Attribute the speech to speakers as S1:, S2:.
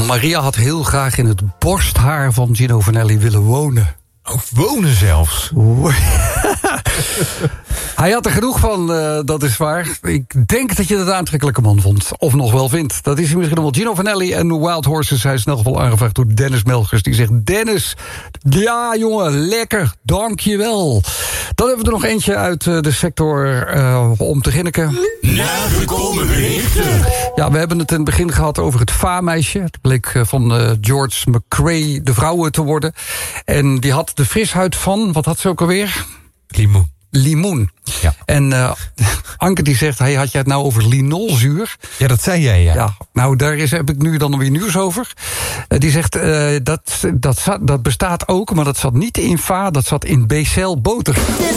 S1: Maria had heel graag in het borsthaar van Gino Vanelli willen wonen.
S2: Ook wonen zelfs.
S1: Hij had er genoeg van, dat is waar. Ik denk dat je dat een aantrekkelijke man vond. Of nog wel vindt. Dat is hij misschien nog wel. Gino Vanelli en Wild Horses. Hij is in elk geval aangevraagd door Dennis Melgers. Die zegt, Dennis, ja jongen, lekker, dankjewel. Dan hebben we er nog eentje uit de sector om te ginniken.
S3: Nagekomen berichten.
S1: Ja, we hebben het in het begin gehad over het vaarmeisje. Het bleek van George McCrae de vrouw te worden. En die had de frishuid van, wat had ze ook alweer? Limoen.
S2: Ja.
S1: En Anke die zegt, hey, had jij het nou over linolzuur?
S2: Ja, dat zei jij, ja.
S1: Ja, nou, daar heb ik nu dan weer nieuws over. Die zegt, dat bestaat ook, maar dat zat niet in va, dat zat in becel boter.